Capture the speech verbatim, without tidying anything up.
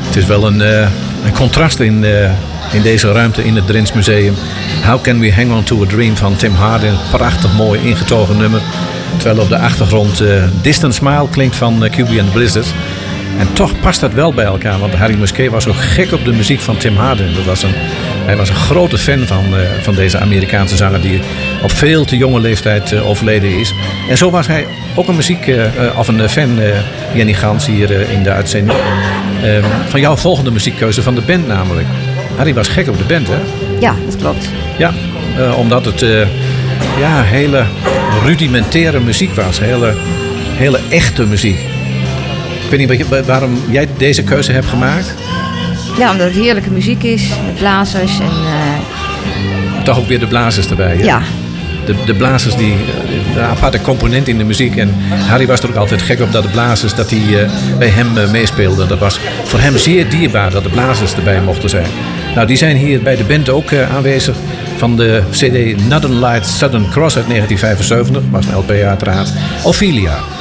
Het is wel een, uh, een contrast in, uh, in deze ruimte in het Drents Museum. How Can We Hang On To A Dream van Tim Hardin. Prachtig mooi ingetogen nummer. Terwijl op de achtergrond uh, Distant Smile klinkt van uh, Q B and the Blizzards. En toch past dat wel bij elkaar. Want Harry Musquet was zo gek op de muziek van Tim Hardin. Dat was een, hij was een grote fan van, uh, van deze Amerikaanse zanger die op veel te jonge leeftijd uh, overleden is. En zo was hij ook een muziek, uh, of een fan, uh, Jenny Gans, hier uh, in de uitzending. Uh, van jouw volgende muziekkeuze van de band namelijk. Harry was gek op de band, hè? Ja, dat klopt. Ja, uh, omdat het uh, ja, hele rudimentaire muziek was. Hele, hele echte muziek. Ik weet niet waarom jij deze keuze hebt gemaakt. Ja, omdat het heerlijke muziek is. Met blazers en... Uh... Toch ook weer de blazers erbij, hè? Ja. De, de blazers, die, de aparte component in de muziek. En Harry was er ook altijd gek op dat de blazers dat die, uh, bij hem uh, meespeelden. Dat was voor hem zeer dierbaar dat de blazers erbij mochten zijn. Nou, die zijn hier bij de band ook uh, aanwezig. Van de C D Northern Lights Southern Cross uit negentien vijfenzeventig. Was een L P uiteraard. Ophelia.